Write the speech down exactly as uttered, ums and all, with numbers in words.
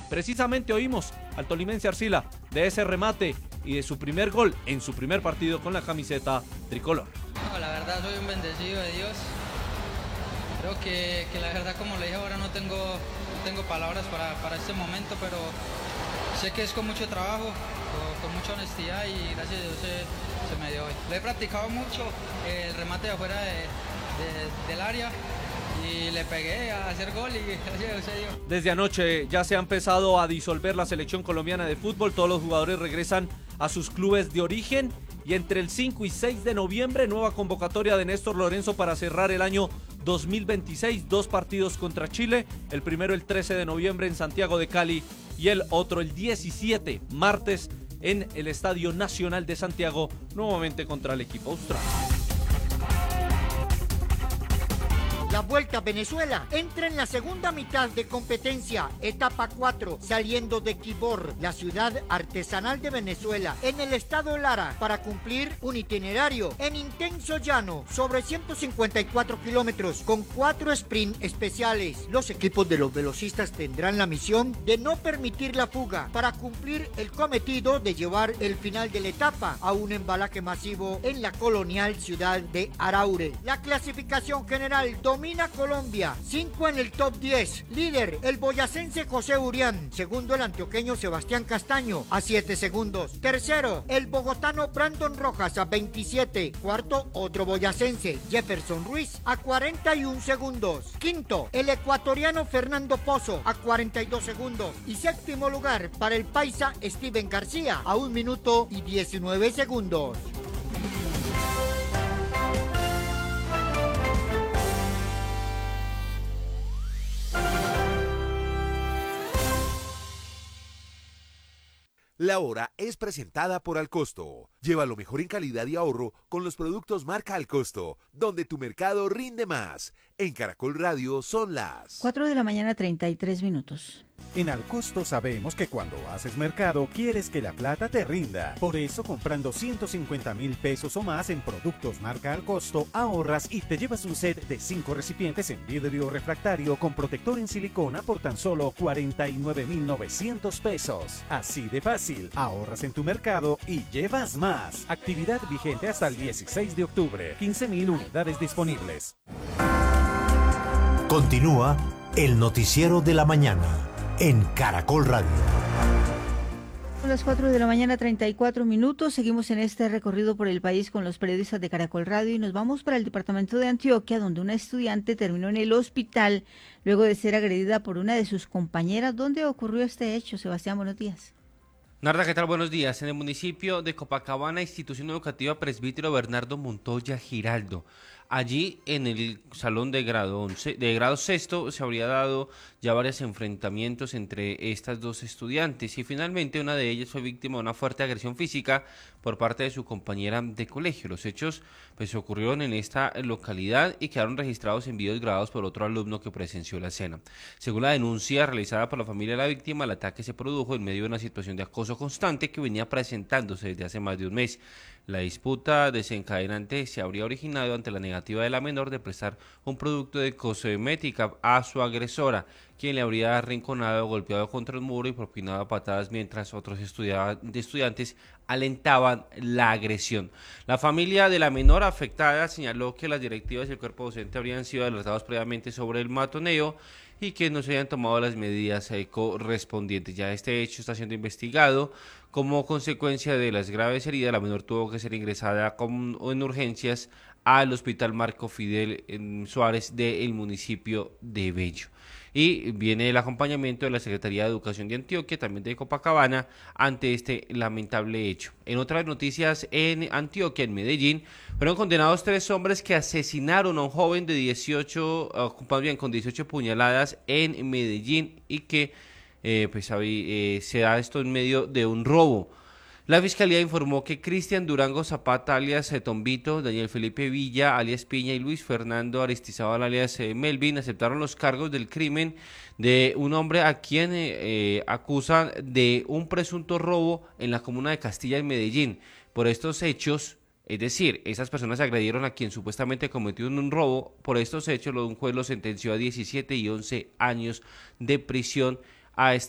Precisamente oímos al tolimense Arcila de ese remate y de su primer gol en su primer partido con la camiseta tricolor. No, la verdad soy un bendecido de Dios. Creo que, que la verdad, como le dije ahora, no tengo, no tengo palabras para, para este momento, pero sé que es con mucho trabajo, con, con mucha honestidad y gracias a Dios se, se me dio hoy. Lo he practicado mucho, el remate de afuera de, de, del área, y le pegué a hacer gol y gracias a Dios se dio. Desde anoche ya se ha empezado a disolver la selección colombiana de fútbol, todos los jugadores regresan a sus clubes de origen y entre el cinco y seis de noviembre nueva convocatoria de Néstor Lorenzo para cerrar el año dos mil veintiséis, dos partidos contra Chile, el primero el trece de noviembre en Santiago de Cali y el otro el diecisiete, martes, en el Estadio Nacional de Santiago, nuevamente contra el equipo austral. La Vuelta a Venezuela entra en la segunda mitad de competencia, etapa cuatro, saliendo de Quibor, la ciudad artesanal de Venezuela, en el estado Lara, para cumplir un itinerario en intenso llano sobre ciento cincuenta y cuatro kilómetros con cuatro sprint especiales. Los equipos de los velocistas tendrán la misión de no permitir la fuga para cumplir el cometido de llevar el final de la etapa a un embalaje masivo en la colonial ciudad de Araure. La clasificación general domina Colombia, cinco en el top diez, líder el boyacense José Urián, segundo el antioqueño Sebastián Castaño a siete segundos, tercero el bogotano Brandon Rojas a veintisiete, cuarto otro boyacense Jefferson Ruiz a cuarenta y un segundos, quinto el ecuatoriano Fernando Pozo a cuarenta y dos segundos y séptimo lugar para el paisa Steven García a un minuto y diecinueve segundos. La hora es presentada por Alcosto. Lleva lo mejor en calidad y ahorro con los productos marca Alcosto, donde tu mercado rinde más. En Caracol Radio son las cuatro de la mañana, treinta y tres minutos. En Alcosto sabemos que cuando haces mercado quieres que la plata te rinda. Por eso, comprando ciento cincuenta mil pesos o más en productos marca Alcosto, ahorras y te llevas un set de cinco recipientes en vidrio refractario con protector en silicona por tan solo cuarenta y nueve mil novecientos pesos. Así de fácil, ahorras en tu mercado y llevas más. Actividad vigente hasta el dieciséis de octubre. quince mil unidades disponibles. Continúa el noticiero de la mañana en Caracol Radio. Son las cuatro de la mañana, treinta y cuatro minutos. Seguimos en este recorrido por el país con los periodistas de Caracol Radio y nos vamos para el departamento de Antioquia, donde una estudiante terminó en el hospital luego de ser agredida por una de sus compañeras. ¿Dónde ocurrió este hecho? Sebastián, buenos días. Narda, ¿qué tal? Buenos días. En el municipio de Copacabana, institución educativa Presbítero Bernardo Montoya Giraldo. Allí, en el salón de grado once, de grado sexto, se habría dado ya varios enfrentamientos entre estas dos estudiantes y finalmente una de ellas fue víctima de una fuerte agresión física por parte de su compañera de colegio. Los hechos pues ocurrieron en esta localidad y quedaron registrados en videos grabados por otro alumno que presenció la escena. Según la denuncia realizada por la familia de la víctima, el ataque se produjo en medio de una situación de acoso constante que venía presentándose desde hace más de un mes. La disputa desencadenante se habría originado ante la negativa de la menor de prestar un producto de cosmética a su agresora, quien le habría arrinconado, golpeado contra el muro y propinado patadas mientras otros estudiantes alentaban la agresión. La familia de la menor afectada señaló que las directivas y el cuerpo docente habrían sido alertados previamente sobre el matoneo y que no se habían tomado las medidas eh, correspondientes. Ya este hecho está siendo investigado. Como consecuencia de las graves heridas, la menor tuvo que ser ingresada con, en urgencias al Hospital Marco Fidel en Suárez del municipio de Bello. Y viene el acompañamiento de la Secretaría de Educación de Antioquia, también de Copacabana, ante este lamentable hecho. En otras noticias, en Antioquia, en Medellín, fueron condenados tres hombres que asesinaron a un joven de dieciocho, uh, bien, con dieciocho puñaladas en Medellín y que eh, pues, eh, se da esto en medio de un robo. La Fiscalía informó que Cristian Durango Zapata, alias Tombito, Daniel Felipe Villa, alias Piña, y Luis Fernando Aristizábal, alias eh, Melvin, aceptaron los cargos del crimen de un hombre a quien eh, eh, acusan de un presunto robo en la comuna de Castilla, en Medellín. Por estos hechos, es decir, esas personas agredieron a quien supuestamente cometió un robo. Por estos hechos, un juez lo sentenció a diecisiete y once años de prisión a